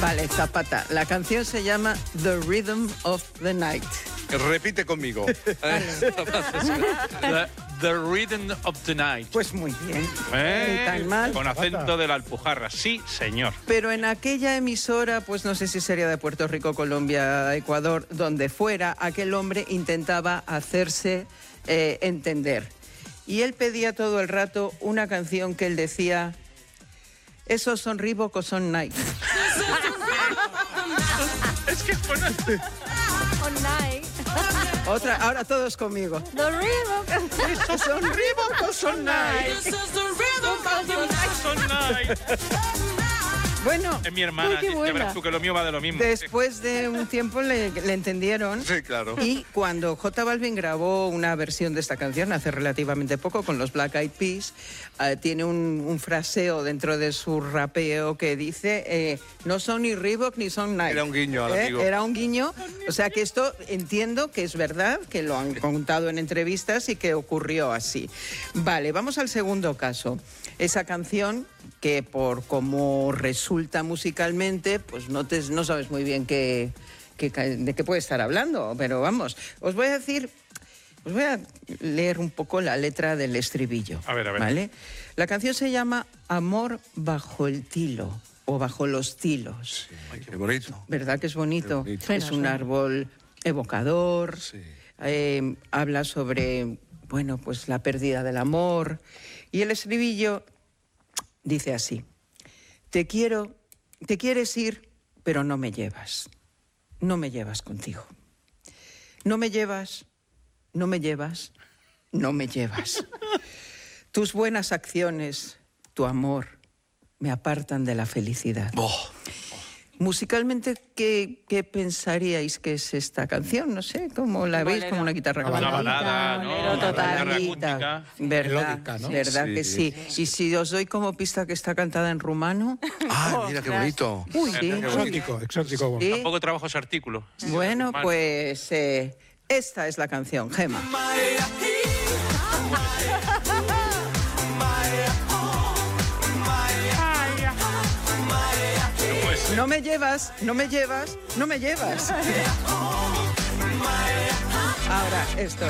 Vale, Zapata. La canción se llama The Rhythm of the Night. Repite conmigo. The Rhythm of the Night. Pues muy bien. Ni tan mal. Con acento de la Alpujarra. Sí, señor. Pero en aquella emisora, pues no sé si sería de Puerto Rico, Colombia, Ecuador, donde fuera, aquel hombre intentaba hacerse entender. Y él pedía todo el rato una canción que él decía: ¿esos son Reebok o son Nike? Es que bueno. On night. Otra, ahora todos conmigo. The Reebok. ¿Esos son Reebok o son Nike? Bueno, Es mi hermana. Uy, qué Ya buena. verás tú que lo mío va de lo mismo. después de un tiempo le entendieron. Sí, claro. Y cuando J Balvin grabó una versión de esta canción hace relativamente poco con los Black Eyed Peas, tiene un fraseo dentro de su rapeo que dice no son ni Reebok ni son Nike. Era un guiño al amigo. Era un guiño. O sea que esto entiendo que es verdad, que lo han contado en entrevistas y que ocurrió así. Vale, vamos al segundo caso. Esa canción que por cómo resulta musicalmente, pues no sabes muy bien de qué puede estar hablando, pero vamos, os voy a leer un poco la letra del estribillo. A ver. ¿Vale? La canción se llama Amor bajo el tilo o bajo los tilos. Ay, qué bonito. ¿Verdad que es bonito? Qué bonito. Es un árbol evocador, Sí. habla sobre, bueno, pues la pérdida del amor. Y el estribillo dice así: te quieres ir, pero no me llevas. No me llevas contigo. No me llevas, no me llevas, no me llevas. Tus buenas acciones, tu amor, me apartan de la felicidad. Oh. Musicalmente, ¿qué pensaríais que es esta canción? No sé, ¿cómo la veis? Como una guitarra Una acústica. balada, ¿no? bolero Una total. guitarra acústica. ¿Verdad? Melódica, ¿no? ¿Verdad Sí. que sí? Y si os doy como pista que está cantada en rumano. Ah, mira qué bonito. Uy, sí. Exótico. Sí. Tampoco trabajo ese artículo. Bueno, pues esta es la canción, Gema. No me llevas, no me llevas, no me llevas. Ahora, esto.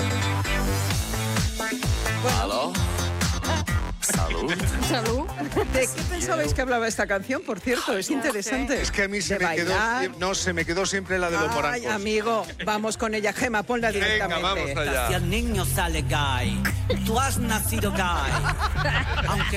¿Aló? ¿Salud? Salud. ¿De qué pensabais que hablaba esta canción? Por cierto, es interesante. Es que a mí se ¿De me quedó, bailar? no, se me quedó siempre la de los Ay, morancos. amigo, vamos con ella. Gema, ponla Venga, directamente. vamos allá. Si el niño sale gay, tú has nacido gay. Aunque